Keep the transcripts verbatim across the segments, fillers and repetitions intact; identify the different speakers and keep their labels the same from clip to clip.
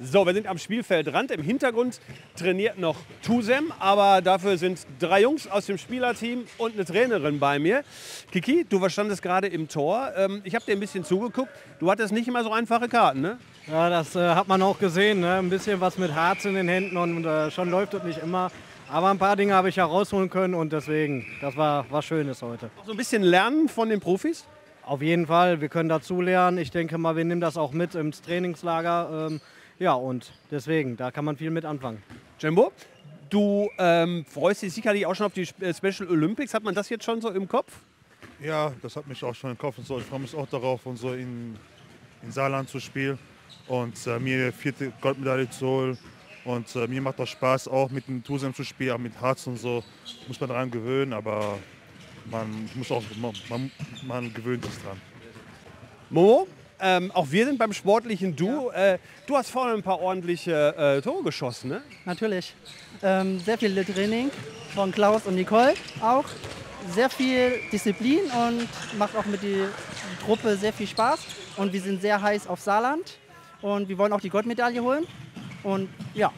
Speaker 1: So, wir sind am Spielfeldrand. Im Hintergrund trainiert noch Tusem, aber dafür sind drei Jungs aus dem Spielerteam und eine Trainerin bei mir. Kiki, du standest gerade im Tor. Ähm, ich habe dir ein bisschen zugeguckt. Du hattest nicht immer so einfache Karten, ne?
Speaker 2: Ja, das äh, hat man auch gesehen. Ne? Ein bisschen was mit Harz in den Händen und äh, schon läuft es nicht immer. Aber ein paar Dinge habe ich herausholen können und deswegen, das war was Schönes heute.
Speaker 1: So ein bisschen lernen von den Profis?
Speaker 2: Auf jeden Fall, wir können dazu lernen. Ich denke mal, wir nehmen das auch mit ins Trainingslager. Ähm, ja, und deswegen, da kann man viel mit anfangen.
Speaker 1: Jimbo, du ähm, freust dich sicherlich auch schon auf die Special Olympics. Hat man das jetzt schon so im Kopf?
Speaker 3: Ja, das hat mich auch schon im Kopf. Und so. Ich freue mich auch darauf, und so in, in Saarland zu spielen und äh, mir vierte Goldmedaille zu holen. Und äh, mir macht das Spaß, auch mit dem Tusem zu spielen, auch mit Harz und so. Muss man daran gewöhnen, aber man, muss auch, man, man gewöhnt sich dran.
Speaker 1: Momo, ähm, auch wir sind beim sportlichen Duo. Ja. Äh, du hast vorne ein paar ordentliche äh, Tore geschossen, ne?
Speaker 4: Natürlich. Ähm, sehr viel Training von Klaus und Nicole auch. Sehr viel Disziplin und macht auch mit der Truppe sehr viel Spaß. Und wir sind sehr heiß auf Saarland und wir wollen auch die Goldmedaille holen. Und ja.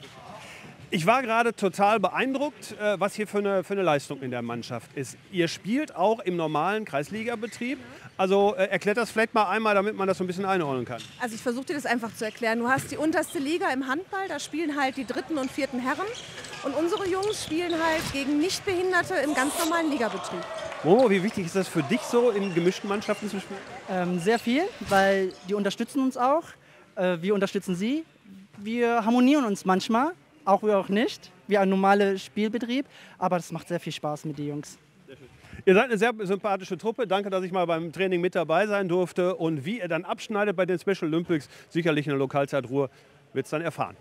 Speaker 1: Ich war gerade total beeindruckt, was hier für eine, für eine Leistung in der Mannschaft ist. Ihr spielt auch im normalen Kreisligabetrieb. Also erklärt das vielleicht mal einmal, damit man das so ein bisschen einordnen kann.
Speaker 5: Also ich versuche dir das einfach zu erklären. Du hast die unterste Liga im Handball, da spielen halt die dritten und vierten Herren. Und unsere Jungs spielen halt gegen Nichtbehinderte im ganz normalen Ligabetrieb.
Speaker 1: Momo, wie wichtig ist das für dich so, in gemischten Mannschaften zu spielen?
Speaker 4: Ähm, sehr viel, weil die unterstützen uns auch. Äh, wir unterstützen sie. Wir harmonieren uns manchmal. Auch wir auch nicht, wie ein normaler Spielbetrieb, aber das macht sehr viel Spaß mit den Jungs.
Speaker 1: Ihr seid eine sehr sympathische Truppe. Danke, dass ich mal beim Training mit dabei sein durfte. Und wie ihr dann abschneidet bei den Special Olympics, sicherlich in der Lokalzeitruhe, wird es dann erfahren.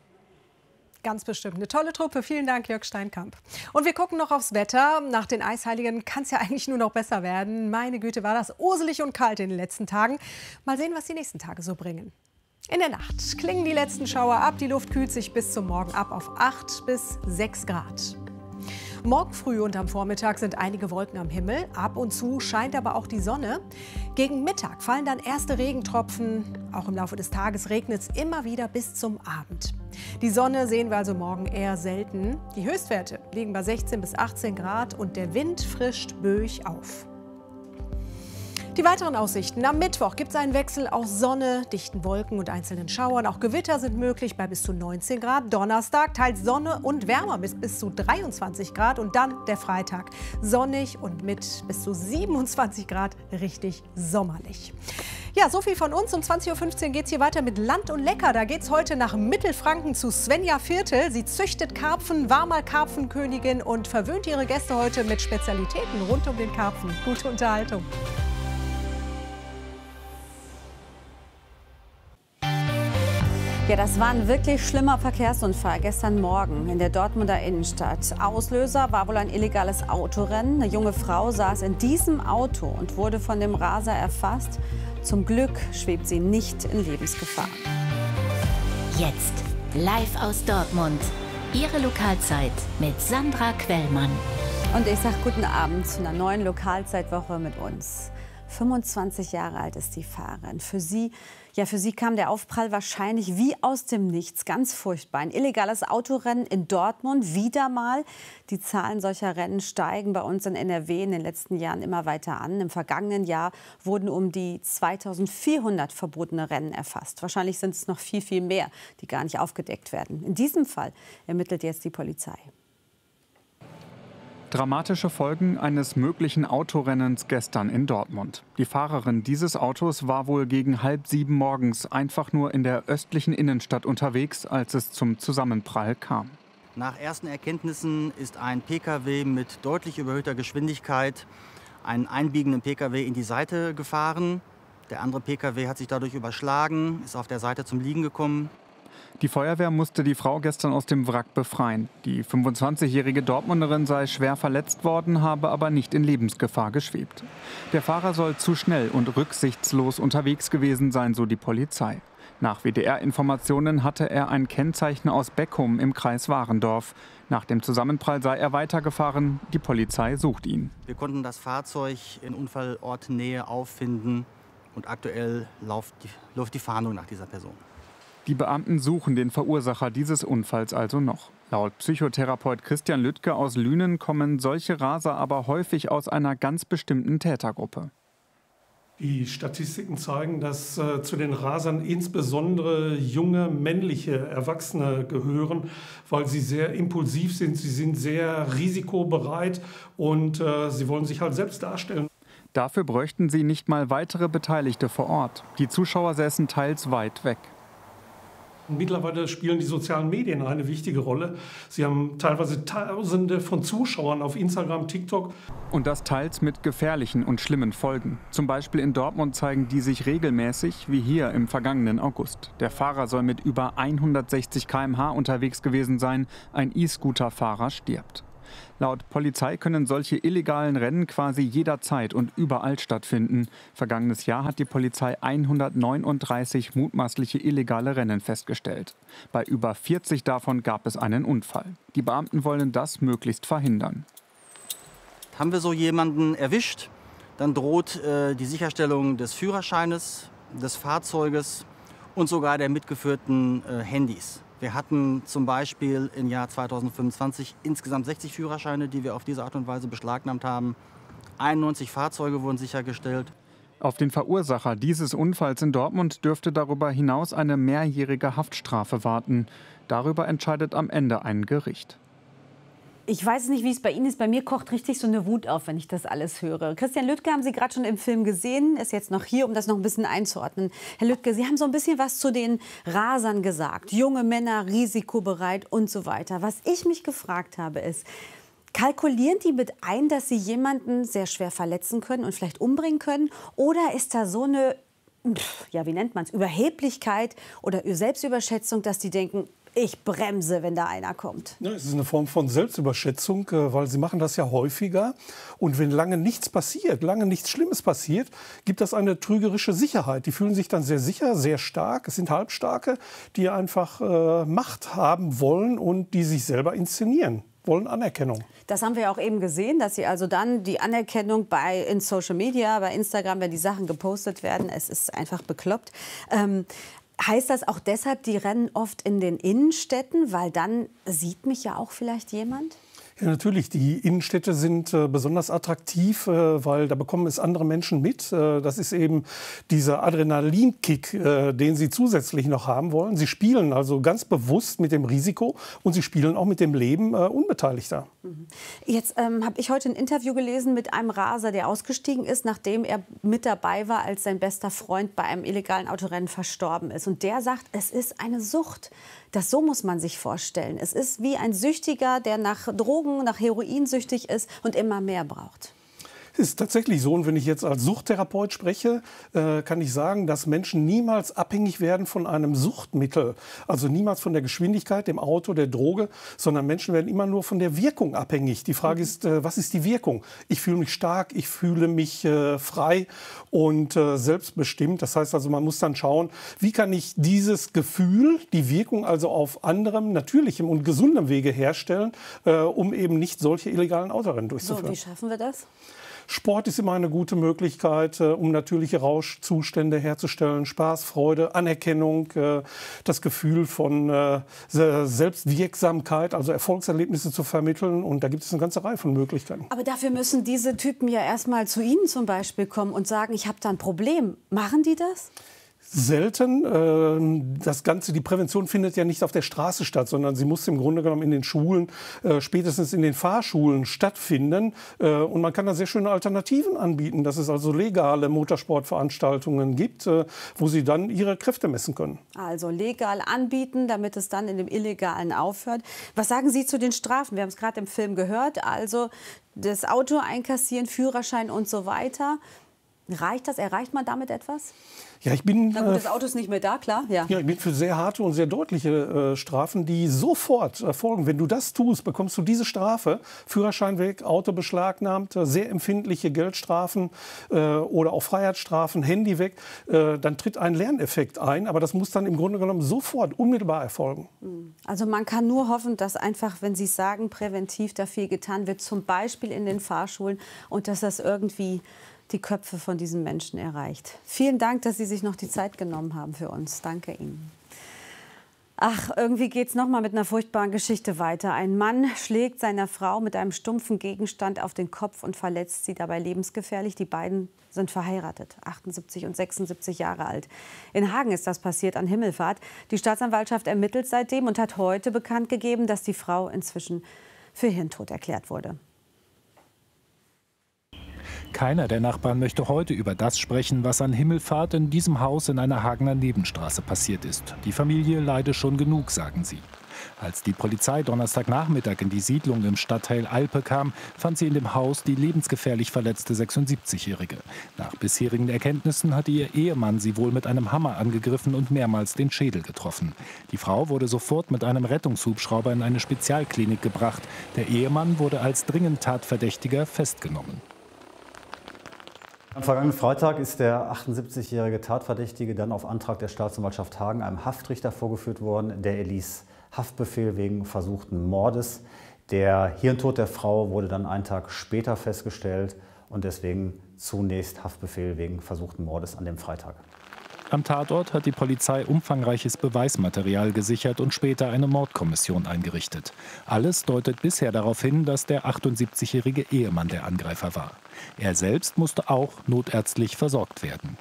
Speaker 6: Ganz bestimmt. Eine tolle Truppe. Vielen Dank, Jörg Steinkamp. Und wir gucken noch aufs Wetter. Nach den Eisheiligen kann es ja eigentlich nur noch besser werden. Meine Güte, war das uselig und kalt in den letzten Tagen. Mal sehen, was die nächsten Tage so bringen. In der Nacht klingen die letzten Schauer ab. Die Luft kühlt sich bis zum Morgen ab auf acht bis sechs Grad. Morgen früh und am Vormittag sind einige Wolken am Himmel. Ab und zu scheint aber auch die Sonne. Gegen Mittag fallen dann erste Regentropfen. Auch im Laufe des Tages regnet es immer wieder bis zum Abend. Die Sonne sehen wir also morgen eher selten. Die Höchstwerte liegen bei sechzehn bis achtzehn Grad und der Wind frischt böig auf. Die weiteren Aussichten. Am Mittwoch gibt es einen Wechsel aus Sonne, dichten Wolken und einzelnen Schauern. Auch Gewitter sind möglich bei bis zu neunzehn Grad. Donnerstag teils Sonne und wärmer bis bis zu dreiundzwanzig Grad. Und dann der Freitag. Sonnig und mit bis zu siebenundzwanzig Grad richtig sommerlich. Ja, so viel von uns. Um zwanzig Uhr fünfzehn geht es hier weiter mit Land und Lecker. Da geht es heute nach Mittelfranken zu Svenja Viertel. Sie züchtet Karpfen, war mal Karpfenkönigin und verwöhnt ihre Gäste heute mit Spezialitäten rund um den Karpfen. Gute Unterhaltung.
Speaker 7: Ja, das war ein wirklich schlimmer Verkehrsunfall gestern Morgen in der Dortmunder Innenstadt. Auslöser war wohl ein illegales Autorennen. Eine junge Frau saß in diesem Auto und wurde von dem Raser erfasst. Zum Glück schwebt sie nicht in Lebensgefahr.
Speaker 8: Jetzt live aus Dortmund. Ihre Lokalzeit mit Sandra Quellmann.
Speaker 7: Und ich sage guten Abend zu einer neuen Lokalzeitwoche mit uns. fünfundzwanzig Jahre alt ist die Fahrerin. Für sie, ja, für sie kam der Aufprall wahrscheinlich wie aus dem Nichts. Ganz furchtbar. Ein illegales Autorennen in Dortmund, wieder mal. Die Zahlen solcher Rennen steigen bei uns in N R W in den letzten Jahren immer weiter an. Im vergangenen Jahr wurden um die zweitausendvierhundert verbotene Rennen erfasst. Wahrscheinlich sind es noch viel, viel mehr, die gar nicht aufgedeckt werden. In diesem Fall ermittelt jetzt die Polizei.
Speaker 9: Dramatische Folgen eines möglichen Autorennens gestern in Dortmund. Die Fahrerin dieses Autos war wohl gegen halb sieben morgens einfach nur in der östlichen Innenstadt unterwegs, als es zum Zusammenprall kam.
Speaker 10: Nach ersten Erkenntnissen ist ein Pkw mit deutlich überhöhter Geschwindigkeit einen einbiegenden Pkw in die Seite gefahren. Der andere Pkw hat sich dadurch überschlagen, ist auf der Seite zum Liegen gekommen.
Speaker 9: Die Feuerwehr musste die Frau gestern aus dem Wrack befreien. Die fünfundzwanzigjährige Dortmunderin sei schwer verletzt worden, habe aber nicht in Lebensgefahr geschwebt. Der Fahrer soll zu schnell und rücksichtslos unterwegs gewesen sein, so die Polizei. Nach W D R-Informationen hatte er ein Kennzeichen aus Beckum im Kreis Warendorf. Nach dem Zusammenprall sei er weitergefahren. Die Polizei sucht ihn.
Speaker 10: Wir konnten das Fahrzeug in Unfallortnähe auffinden und aktuell läuft die, läuft die Fahndung nach dieser Person.
Speaker 9: Die Beamten suchen den Verursacher dieses Unfalls also noch. Laut Psychotherapeut Christian Lüttke aus Lünen kommen solche Raser aber häufig aus einer ganz bestimmten Tätergruppe.
Speaker 11: Die Statistiken zeigen, dass äh, zu den Rasern insbesondere junge männliche Erwachsene gehören, weil sie sehr impulsiv sind, sie sind sehr risikobereit und äh, sie wollen sich halt selbst darstellen.
Speaker 9: Dafür bräuchten sie nicht mal weitere Beteiligte vor Ort. Die Zuschauer säßen teils weit weg.
Speaker 11: Mittlerweile spielen die sozialen Medien eine wichtige Rolle. Sie haben teilweise Tausende von Zuschauern auf Instagram, TikTok.
Speaker 9: Und das teils mit gefährlichen und schlimmen Folgen. Zum Beispiel in Dortmund zeigen die sich regelmäßig, wie hier im vergangenen August. Der Fahrer soll mit über hundertsechzig Kilometer pro Stunde unterwegs gewesen sein. Ein E-Scooter-Fahrer stirbt. Laut Polizei können solche illegalen Rennen quasi jederzeit und überall stattfinden. Vergangenes Jahr hat die Polizei hundertneununddreißig mutmaßliche illegale Rennen festgestellt. Bei über vierzig davon gab es einen Unfall. Die Beamten wollen das möglichst verhindern.
Speaker 10: Haben wir so jemanden erwischt, dann droht äh, die Sicherstellung des Führerscheines, des Fahrzeuges und sogar der mitgeführten äh, Handys. Wir hatten zum Beispiel im Jahr zweitausendfünfundzwanzig insgesamt sechzig Führerscheine, die wir auf diese Art und Weise beschlagnahmt haben. einundneunzig Fahrzeuge wurden sichergestellt.
Speaker 9: Auf den Verursacher dieses Unfalls in Dortmund dürfte darüber hinaus eine mehrjährige Haftstrafe warten. Darüber entscheidet am Ende ein Gericht.
Speaker 7: Ich weiß nicht, wie es bei Ihnen ist. Bei mir kocht richtig so eine Wut auf, wenn ich das alles höre. Christian Lüttke haben Sie gerade schon im Film gesehen, ist jetzt noch hier, um das noch ein bisschen einzuordnen. Herr Lüttke, Sie haben so ein bisschen was zu den Rasern gesagt. Junge Männer, risikobereit und so weiter. Was ich mich gefragt habe ist, kalkulieren die mit ein, dass sie jemanden sehr schwer verletzen können und vielleicht umbringen können? Oder ist da so eine, ja, wie nennt man es, Überheblichkeit oder Selbstüberschätzung, dass die denken, ich bremse, wenn da einer kommt?
Speaker 11: Ja, es ist eine Form von Selbstüberschätzung, weil sie machen das ja häufiger. Und wenn lange nichts passiert, lange nichts Schlimmes passiert, gibt das eine trügerische Sicherheit. Die fühlen sich dann sehr sicher, sehr stark. Es sind Halbstarke, die einfach äh, Macht haben wollen und die sich selber inszenieren, wollen Anerkennung.
Speaker 7: Das haben wir auch eben gesehen, dass sie also dann die Anerkennung bei in Social Media, bei Instagram, wenn die Sachen gepostet werden, es ist einfach bekloppt. Ähm, Heißt das auch deshalb, die rennen oft in den Innenstädten, weil dann sieht mich ja auch vielleicht jemand?
Speaker 11: Ja, natürlich. Die Innenstädte sind äh, besonders attraktiv, äh, weil da bekommen es andere Menschen mit. Äh, das ist eben dieser Adrenalinkick, äh, den sie zusätzlich noch haben wollen. Sie spielen also ganz bewusst mit dem Risiko und sie spielen auch mit dem Leben äh, Unbeteiligter.
Speaker 7: Jetzt ähm, habe ich heute ein Interview gelesen mit einem Raser, der ausgestiegen ist, nachdem er mit dabei war, als sein bester Freund bei einem illegalen Autorennen verstorben ist. Und der sagt, es ist eine Sucht. Das so muss man sich vorstellen. Es ist wie ein Süchtiger, der nach Drogen, nach Heroin süchtig ist und immer mehr braucht.
Speaker 11: Es ist tatsächlich so, und wenn ich jetzt als Suchttherapeut spreche, äh, kann ich sagen, dass Menschen niemals abhängig werden von einem Suchtmittel. Also niemals von der Geschwindigkeit, dem Auto, der Droge, sondern Menschen werden immer nur von der Wirkung abhängig. Die Frage ist, äh, was ist die Wirkung? Ich fühle mich stark, ich fühle mich äh, frei und äh, selbstbestimmt. Das heißt also, man muss dann schauen, wie kann ich dieses Gefühl, die Wirkung also auf anderem, natürlichem und gesundem Wege herstellen, äh, um eben nicht solche illegalen Autorennen durchzuführen.
Speaker 7: So, wie schaffen wir das?
Speaker 11: Sport ist immer eine gute Möglichkeit, äh, um natürliche Rauschzustände herzustellen. Spaß, Freude, Anerkennung, äh, das Gefühl von äh, Selbstwirksamkeit, also Erfolgserlebnisse zu vermitteln. Und da gibt es eine ganze Reihe von Möglichkeiten.
Speaker 7: Aber dafür müssen diese Typen ja erst mal zu Ihnen zum Beispiel kommen und sagen, ich habe da ein Problem. Machen die das?
Speaker 11: Selten. Das Ganze, die Prävention findet ja nicht auf der Straße statt, sondern sie muss im Grunde genommen in den Schulen, spätestens in den Fahrschulen stattfinden. Und man kann da sehr schöne Alternativen anbieten, dass es also legale Motorsportveranstaltungen gibt, wo sie dann ihre Kräfte messen können.
Speaker 7: Also legal anbieten, damit es dann in dem Illegalen aufhört. Was sagen Sie zu den Strafen? Wir haben es gerade im Film gehört. Also das Auto einkassieren, Führerschein und so weiter. Reicht das? Erreicht man damit etwas?
Speaker 11: Ja, ich bin,
Speaker 7: Na gut, das Auto ist nicht mehr da, klar. Ja.
Speaker 11: Ja, ich bin für sehr harte und sehr deutliche äh, Strafen, die sofort erfolgen. Wenn du das tust, bekommst du diese Strafe, Führerschein weg, Auto beschlagnahmt, sehr empfindliche Geldstrafen äh, oder auch Freiheitsstrafen, Handy weg. Äh, dann tritt ein Lerneffekt ein, aber das muss dann im Grunde genommen sofort, unmittelbar erfolgen.
Speaker 7: Also man kann nur hoffen, dass einfach, wenn Sie sagen, präventiv da viel getan wird, zum Beispiel in den Fahrschulen, und dass das irgendwie die Köpfe von diesen Menschen erreicht. Vielen Dank, dass Sie sich noch die Zeit genommen haben für uns. Danke Ihnen. Ach, irgendwie geht's noch mal mit einer furchtbaren Geschichte weiter. Ein Mann schlägt seiner Frau mit einem stumpfen Gegenstand auf den Kopf und verletzt sie dabei lebensgefährlich. Die beiden sind verheiratet, achtundsiebzig und sechsundsiebzig Jahre alt. In Hagen ist das passiert an Himmelfahrt. Die Staatsanwaltschaft ermittelt seitdem und hat heute bekannt gegeben, dass die Frau inzwischen für Hirntod erklärt wurde.
Speaker 12: Keiner der Nachbarn möchte heute über das sprechen, was an Himmelfahrt in diesem Haus in einer Hagener Nebenstraße passiert ist. Die Familie leide schon genug, sagen sie. Als die Polizei Donnerstagnachmittag in die Siedlung im Stadtteil Alpe kam, fand sie in dem Haus die lebensgefährlich verletzte sechsundsiebzigjährige. Nach bisherigen Erkenntnissen hatte ihr Ehemann sie wohl mit einem Hammer angegriffen und mehrmals den Schädel getroffen. Die Frau wurde sofort mit einem Rettungshubschrauber in eine Spezialklinik gebracht. Der Ehemann wurde als dringend Tatverdächtiger festgenommen.
Speaker 13: Am vergangenen Freitag ist der achtundsiebzigjährige Tatverdächtige dann auf Antrag der Staatsanwaltschaft Hagen einem Haftrichter vorgeführt worden. Der erließ Haftbefehl wegen versuchten Mordes. Der Hirntod der Frau wurde dann einen Tag später festgestellt und deswegen zunächst Haftbefehl wegen versuchten Mordes an dem Freitag.
Speaker 12: Am Tatort hat die Polizei umfangreiches Beweismaterial gesichert und später eine Mordkommission eingerichtet. Alles deutet bisher darauf hin, dass der achtundsiebzigjährige Ehemann der Angreifer war. Er selbst musste auch notärztlich versorgt werden.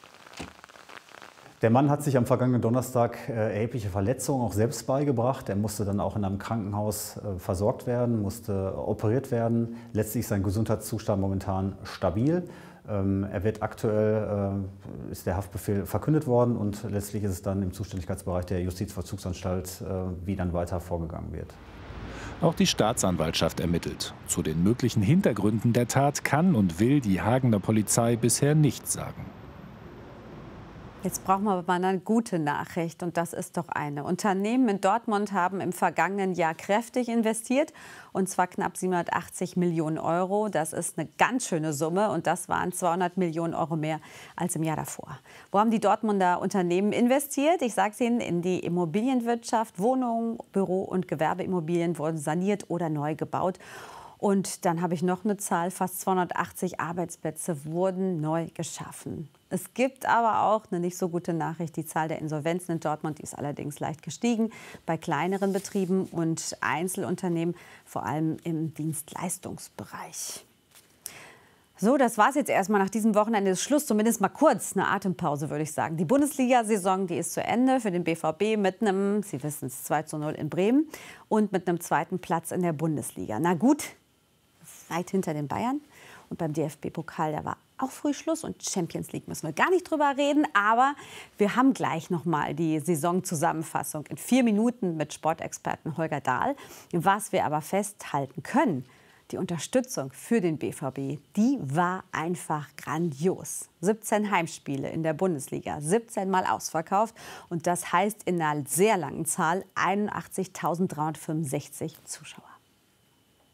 Speaker 13: Der Mann hat sich am vergangenen Donnerstag äh, erhebliche Verletzungen auch selbst beigebracht. Er musste dann auch in einem Krankenhaus äh, versorgt werden, musste operiert werden. Letztlich ist sein Gesundheitszustand momentan stabil. Ähm, er wird aktuell, äh, ist der Haftbefehl verkündet worden und letztlich ist es dann im Zuständigkeitsbereich der Justizvollzugsanstalt, äh, wie dann weiter vorgegangen wird.
Speaker 12: Auch die Staatsanwaltschaft ermittelt. Zu den möglichen Hintergründen der Tat kann und will die Hagener Polizei bisher nichts sagen.
Speaker 7: Jetzt brauchen wir aber eine gute Nachricht und das ist doch eine. Unternehmen in Dortmund haben im vergangenen Jahr kräftig investiert und zwar knapp siebenhundertachtzig Millionen Euro. Das ist eine ganz schöne Summe und das waren zweihundert Millionen Euro mehr als im Jahr davor. Wo haben die Dortmunder Unternehmen investiert? Ich sage es Ihnen, in die Immobilienwirtschaft. Wohnungen, Büro- und Gewerbeimmobilien wurden saniert oder neu gebaut. Und dann habe ich noch eine Zahl, fast zweihundertachtzig Arbeitsplätze wurden neu geschaffen. Es gibt aber auch eine nicht so gute Nachricht. Die Zahl der Insolvenzen in Dortmund die ist allerdings leicht gestiegen bei kleineren Betrieben und Einzelunternehmen, vor allem im Dienstleistungsbereich. So, das war es jetzt erstmal. Nach diesem Wochenende ist Schluss, zumindest mal kurz eine Atempause, würde ich sagen. Die Bundesliga-Saison, die ist zu Ende für den B V B mit einem, Sie wissen es, zwei zu null in Bremen und mit einem zweiten Platz in der Bundesliga. Na gut, weit hinter den Bayern. Und beim D F B-Pokal, da war auch früh Schluss. Und Champions League müssen wir gar nicht drüber reden. Aber wir haben gleich noch mal die Saisonzusammenfassung in vier Minuten mit Sportexperten Holger Dahl. Was wir aber festhalten können, die Unterstützung für den B V B, die war einfach grandios. siebzehn Heimspiele in der Bundesliga, siebzehn Mal ausverkauft. Und das heißt in einer sehr langen Zahl einundachtzigtausenddreihundertfünfundsechzig Zuschauer.